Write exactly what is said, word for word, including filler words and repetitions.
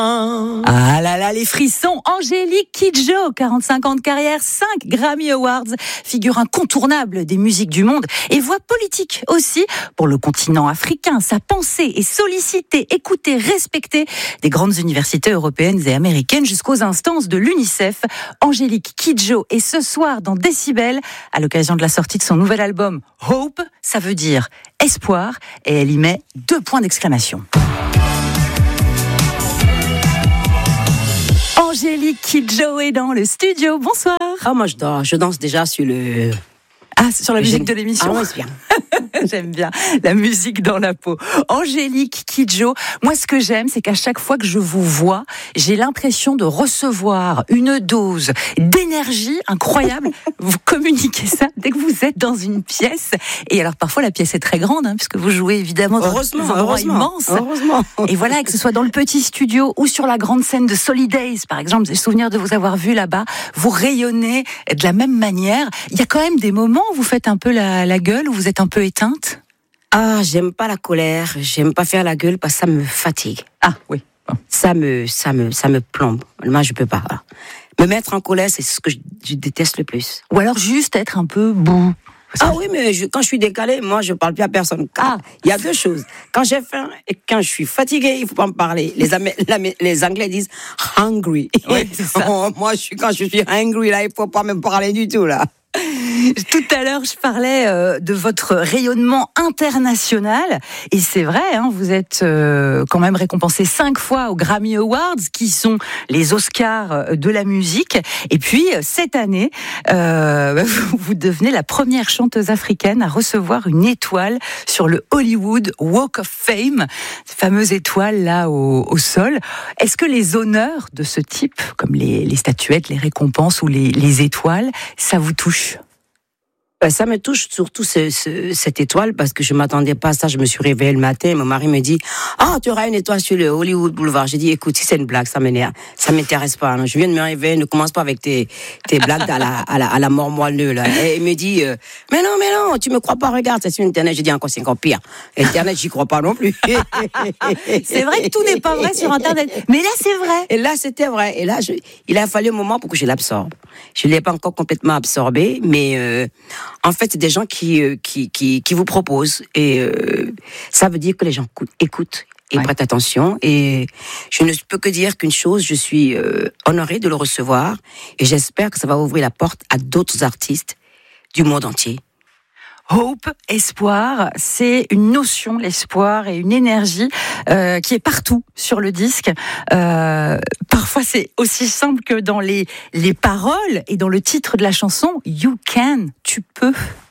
Ah là là, les frissons. Angélique Kidjo, quarante-cinq ans de carrière, cinq Grammy Awards, figure incontournable des musiques du monde et voix politique aussi pour le continent africain. Sa pensée est sollicitée, écoutée, respectée des grandes universités européennes et américaines jusqu'aux instances de l'UNICEF. Angélique Kidjo est ce soir dans Décibel à l'occasion de la sortie de son nouvel album Hope, ça veut dire espoir, et elle y met deux points d'exclamation. Angélique Kidjo est dans le studio. Bonsoir. Ah, moi je danse, je danse déjà sur le... Ah, sur la musique de l'émission. Ah oui, c'est bien. J'aime bien la musique dans la peau. Angélique Kidjo, moi ce que j'aime, c'est qu'à chaque fois que je vous vois, j'ai l'impression de recevoir une dose d'énergie incroyable. Vous communiquez ça dès que vous êtes dans une pièce. Et alors parfois la pièce est très grande, hein, puisque vous jouez évidemment dans heureusement, des endroits heureusement, immenses. Heureusement. Et voilà, que ce soit dans le petit studio ou sur la grande scène de Solidays, par exemple, j'ai le souvenir de vous avoir vu là-bas, vous rayonnez de la même manière. Il y a quand même des moments où vous faites un peu la, la gueule, où vous êtes un peu éteinte. Ah, j'aime pas la colère, j'aime pas faire la gueule parce que ça me fatigue. Ah oui. Bon. Ça me, ça me, ça me plombe. Moi, je peux pas. Voilà. Me mettre en colère, c'est ce que je, je déteste le plus. Ou alors juste être un peu bout. Ah oui, mais je, quand je suis décalée, moi, je parle plus à personne. Ah, il y a deux choses. Quand j'ai faim et quand je suis fatiguée, il faut pas me parler. Les, Amé- les Anglais disent hungry. Oui, c'est ça. Moi, je suis, quand je suis hungry, là, il faut pas me parler du tout, là. Tout à l'heure, je parlais euh, de votre rayonnement international. Et c'est vrai, hein, vous êtes euh, quand même récompensé cinq fois aux Grammy Awards, qui sont les Oscars de la musique. Et puis, cette année, euh, vous, vous devenez la première chanteuse africaine à recevoir une étoile sur le Hollywood Walk of Fame, cette fameuse étoile là au, au sol. Est-ce que les honneurs de ce type, comme les, les statuettes, les récompenses ou les, les étoiles, ça vous touche ? Ça me touche surtout ce, ce, cette étoile parce que je m'attendais pas à ça. Je me suis réveillée le matin et mon mari me dit « Ah, tu auras une étoile sur le Hollywood Boulevard. » J'ai dit « Écoute, si c'est une blague, ça m'énerve. Ça m'intéresse pas. Non. Je viens de me réveiller. Ne commence pas avec tes, tes blagues à la, à la, à la mort moelleux. Là. » Et il me dit euh, « Mais non, mais non, tu me crois pas. Regarde, c'est sur Internet. » J'ai dit « Encore, c'est encore pire. Internet, j'y crois pas non plus. » C'est vrai que tout n'est pas vrai sur Internet. Mais là, c'est vrai. Et là, c'était vrai. Et là, je, il a fallu un moment pour que je l'absorbe. Je l'ai pas encore complètement absorbé, mais euh, en fait, c'est des gens qui, euh, qui, qui, qui vous proposent. Et euh, ça veut dire que les gens écoutent et ouais. prêtent attention. Et je ne peux que dire qu'une chose, je suis euh, honorée de le recevoir. Et j'espère que ça va ouvrir la porte à d'autres artistes du monde entier. Hope, espoir, c'est une notion, l'espoir, et une énergie euh, qui est partout sur le disque. Euh, parfois, c'est aussi simple que dans les, les paroles et dans le titre de la chanson, You Can, tu peux.